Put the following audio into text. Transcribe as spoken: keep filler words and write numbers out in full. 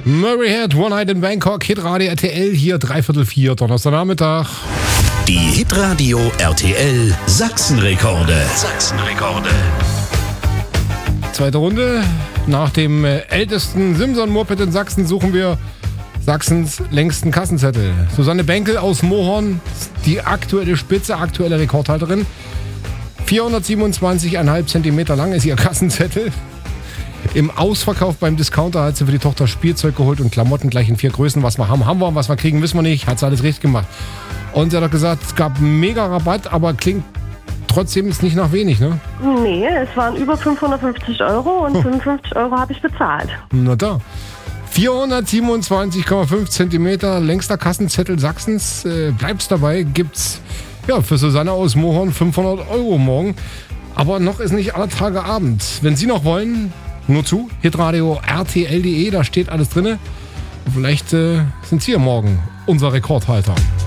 Murray Head, One Night in Bangkok, Hitradio R T L, hier dreiviertel vier, Donnerstagnachmittag. Die Hitradio R T L Sachsenrekorde. Sachsenrekorde. Zweite Runde. Nach dem ältesten Simson-Moped in Sachsen suchen wir Sachsens längsten Kassenzettel. Susanne Benkel aus Mohorn, die aktuelle Spitze, aktuelle Rekordhalterin. vierhundertsiebenundzwanzig Komma fünf Zentimeter lang ist ihr Kassenzettel. Im Ausverkauf beim Discounter hat sie für die Tochter Spielzeug geholt und Klamotten gleich in vier Größen. Was wir haben, haben wir. Und was wir kriegen, wissen wir nicht. Hat sie alles richtig gemacht. Und sie hat auch gesagt, es gab mega Rabatt, aber klingt trotzdem ist nicht nach wenig, ne? Nee, es waren über fünfhundertfünfzig Euro und oh. fünfundfünfzig Euro habe ich bezahlt. Na da. vierhundertsiebenundzwanzig Komma fünf Zentimeter, längster Kassenzettel Sachsens. Äh, bleibt's dabei, gibt's ja, für Susanne aus Mohorn fünfhundert Euro morgen. Aber noch ist nicht aller Tage Abend. Wenn Sie noch wollen, nur zu, hitradio R T L punkt de, da steht alles drin. Vielleicht äh, sind Sie ja morgen unser Rekordhalter.